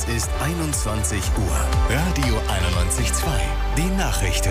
ist 21 Uhr. Radio 91.2. Die Nachrichten.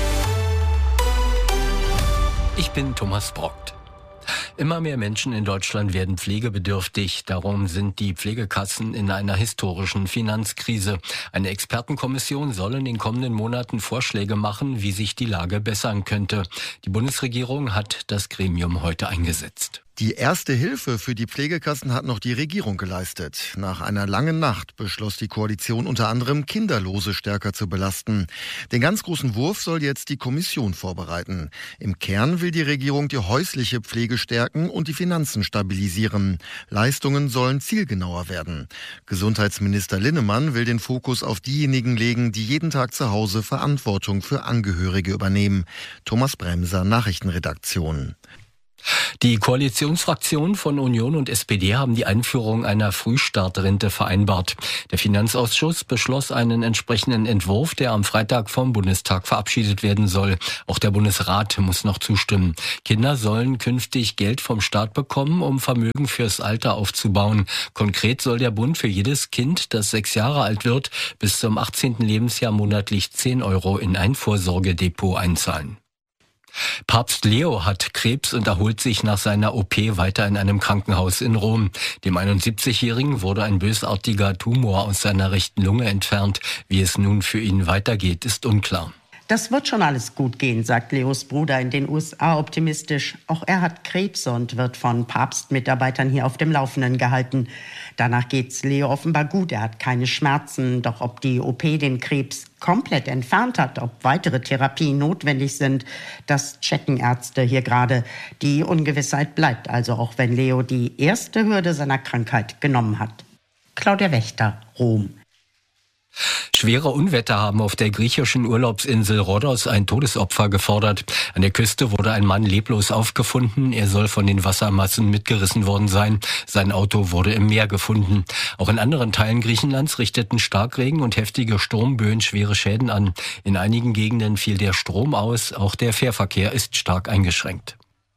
Ich bin Thomas Brockt. Immer mehr Menschen in Deutschland werden pflegebedürftig. Darum sind die Pflegekassen in einer historischen Finanzkrise. Eine Expertenkommission soll in den kommenden Monaten Vorschläge machen, wie sich die Lage bessern könnte. Die Bundesregierung hat das Gremium heute eingesetzt. Die erste Hilfe für die Pflegekassen hat noch die Regierung geleistet. Nach einer langen Nacht beschloss die Koalition unter anderem, Kinderlose stärker zu belasten. Den ganz großen Wurf soll jetzt die Kommission vorbereiten. Im Kern will die Regierung die häusliche Pflege stärken und die Finanzen stabilisieren. Leistungen sollen zielgenauer werden. Gesundheitsminister Linnemann will den Fokus auf diejenigen legen, die jeden Tag zu Hause Verantwortung für Angehörige übernehmen. Thomas Bremser, Nachrichtenredaktion. Die Koalitionsfraktionen von Union und SPD haben die Einführung einer Frühstartrente vereinbart. Der Finanzausschuss beschloss einen entsprechenden Entwurf, der am Freitag vom Bundestag verabschiedet werden soll. Auch der Bundesrat muss noch zustimmen. Kinder sollen künftig Geld vom Staat bekommen, um Vermögen fürs Alter aufzubauen. Konkret soll der Bund für jedes Kind, das 6 Jahre alt wird, bis zum 18. Lebensjahr monatlich 10 € in ein Vorsorgedepot einzahlen. Papst Leo hat Krebs und erholt sich nach seiner OP weiter in einem Krankenhaus in Rom. Dem 71-Jährigen wurde ein bösartiger Tumor aus seiner rechten Lunge entfernt. Wie es nun für ihn weitergeht, ist unklar. Das wird schon alles gut gehen, sagt Leos Bruder in den USA optimistisch. Auch er hat Krebs und wird von Papstmitarbeitern hier auf dem Laufenden gehalten. Danach geht's Leo offenbar gut. Er hat keine Schmerzen. Doch ob die OP den Krebs komplett entfernt hat, ob weitere Therapien notwendig sind, das checken Ärzte hier gerade. Die Ungewissheit bleibt also, auch wenn Leo die erste Hürde seiner Krankheit genommen hat. Claudia Wächter, Rom. Schwere Unwetter haben auf der griechischen Urlaubsinsel Rhodos ein Todesopfer gefordert. An der Küste wurde ein Mann leblos aufgefunden. Er soll von den Wassermassen mitgerissen worden sein. Sein Auto wurde im Meer gefunden. Auch in anderen Teilen Griechenlands richteten Starkregen und heftige Sturmböen schwere Schäden an. In einigen Gegenden fiel der Strom aus. Auch der Fährverkehr ist stark eingeschränkt.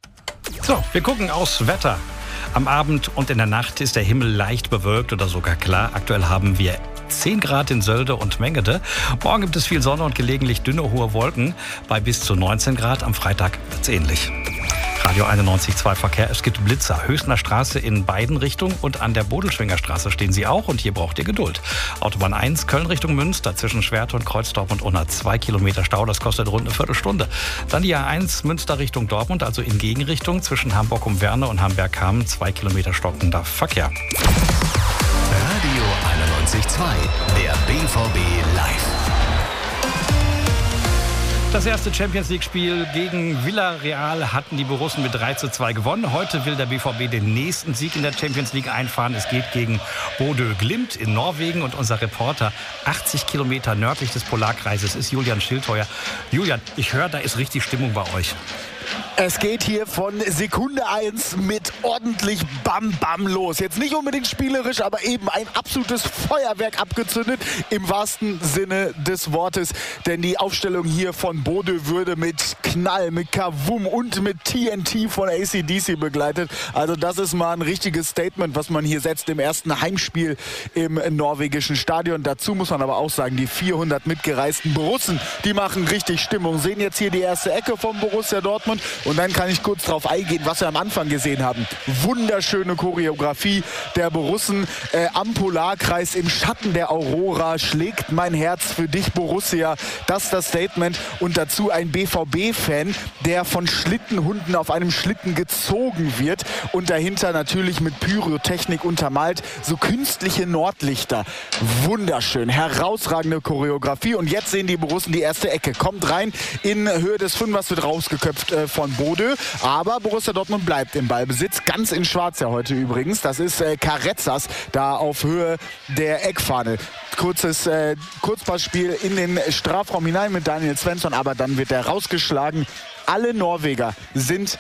So, wir gucken aufs Wetter. Am Abend und in der Nacht ist der Himmel leicht bewölkt oder sogar klar. Aktuell haben wir 10 Grad in Sölde und Mengede. Morgen gibt es viel Sonne und gelegentlich dünne, hohe Wolken. Bei bis zu 19 Grad am Freitag wird es ähnlich. Radio 91.2 Verkehr. Es gibt Blitzer. Höchstner Straße in beiden Richtungen und an der Bodelschwinger Straße stehen sie auch. Und hier braucht ihr Geduld. Autobahn 1 Köln Richtung Münster zwischen Schwerte und Kreuzdorf und Unna 2 Kilometer Stau. Das kostet rund eine Viertelstunde. Dann die A1 Münster Richtung Dortmund, also in Gegenrichtung zwischen Hamburg-Umwerne und Hamburg-Hamm 2 Kilometer stockender Verkehr. Radio 91.2, der BVB live. Das erste Champions-League-Spiel gegen Villarreal hatten die Borussen mit 3:2 gewonnen. Heute will der BVB den nächsten Sieg in der Champions League einfahren. Es geht gegen Bodø Glimt in Norwegen und unser Reporter 80 Kilometer nördlich des Polarkreises ist Julian Schildheuer. Julian, ich höre, da ist richtig Stimmung bei euch. Es geht hier von Sekunde 1 mit ordentlich Bam-Bam los. Jetzt nicht unbedingt spielerisch, aber eben ein absolutes Feuerwerk abgezündet im wahrsten Sinne des Wortes. Denn die Aufstellung hier von Bodø würde mit Knall, mit Kavum und mit TNT von AC/DC begleitet. Also das ist mal ein richtiges Statement, was man hier setzt im ersten Heimspiel im norwegischen Stadion. Dazu muss man aber auch sagen, die 400 mitgereisten Borussen, die machen richtig Stimmung. Sehen jetzt hier die erste Ecke vom Borussia Dortmund. Und dann kann ich kurz darauf eingehen, was wir am Anfang gesehen haben. Wunderschöne Choreografie der Borussen am Polarkreis im Schatten der Aurora. Schlägt mein Herz für dich, Borussia. Das ist das Statement. Und dazu ein BVB-Fan, der von Schlittenhunden auf einem Schlitten gezogen wird. Und dahinter natürlich mit Pyrotechnik untermalt. So künstliche Nordlichter. Wunderschön. Herausragende Choreografie. Und jetzt sehen die Borussen die erste Ecke. Kommt rein in Höhe des Fünfers, wird rausgeköpft von Bodø, aber Borussia Dortmund bleibt im Ballbesitz, ganz in Schwarz ja heute übrigens. Das ist Carrezzas da auf Höhe der Eckfahne. Kurzes Kurzpassspiel in den Strafraum hinein mit Daniel Svensson, aber dann wird er rausgeschlagen. Alle Norweger sind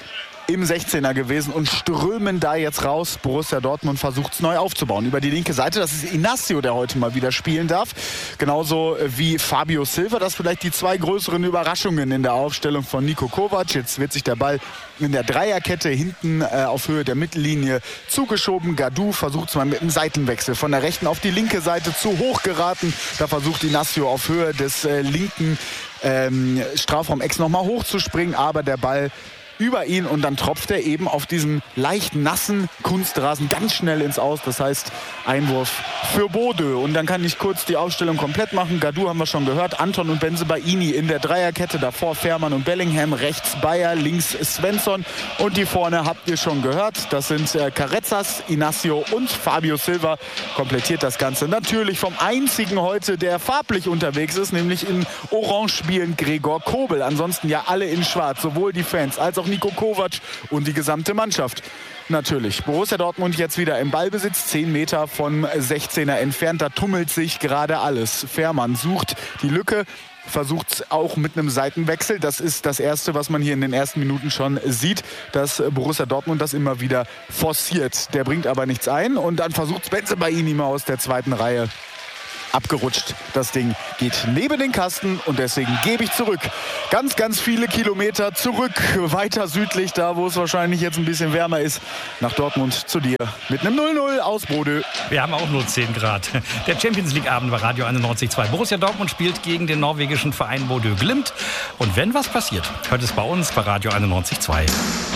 im 16er gewesen und strömen da jetzt raus. Borussia Dortmund versucht es neu aufzubauen. Über die linke Seite, das ist Inacio, der heute mal wieder spielen darf. Genauso wie Fabio Silva. Das vielleicht die zwei größeren Überraschungen in der Aufstellung von Niko Kovac. Jetzt wird sich der Ball in der Dreierkette hinten auf Höhe der Mittellinie zugeschoben. Gadou versucht es mal mit einem Seitenwechsel von der rechten auf die linke Seite, zu hoch geraten. Da versucht Inacio auf Höhe des linken Strafraum-Ecks nochmal hochzuspringen, aber der Ball über ihn und dann tropft er eben auf diesen leicht nassen Kunstrasen ganz schnell ins Aus. Das heißt, Einwurf für Bodø. Und dann kann ich kurz die Aufstellung komplett machen. Gadou haben wir schon gehört. Anton und Bensebaini in der Dreierkette. Davor Fährmann und Bellingham. Rechts Bayer, links Svensson. Und die vorne habt ihr schon gehört. Das sind Carrezzas, Inacio und Fabio Silva. Komplettiert das Ganze natürlich vom einzigen heute, der farblich unterwegs ist, nämlich in Orange spielend Gregor Kobel. Ansonsten ja alle in Schwarz. Sowohl die Fans als auch Niko Kovac und die gesamte Mannschaft. Natürlich. Borussia Dortmund jetzt wieder im Ballbesitz, 10 Meter vom 16er entfernt. Da tummelt sich gerade alles. Fährmann sucht die Lücke, versucht es auch mit einem Seitenwechsel. Das ist das Erste, was man hier in den ersten Minuten schon sieht, dass Borussia Dortmund das immer wieder forciert. Der bringt aber nichts ein und dann versucht Bensebaini mal aus der zweiten Reihe. Abgerutscht. Das Ding geht neben den Kasten und deswegen gebe ich zurück. Ganz, ganz viele Kilometer zurück, weiter südlich, da wo es wahrscheinlich jetzt ein bisschen wärmer ist, nach Dortmund zu dir mit einem 0-0 aus Bodø. Wir haben auch nur 10 Grad. Der Champions League Abend bei Radio 91.2. Borussia Dortmund spielt gegen den norwegischen Verein Bodø Glimt. Und wenn was passiert, hört es bei uns bei Radio 91.2.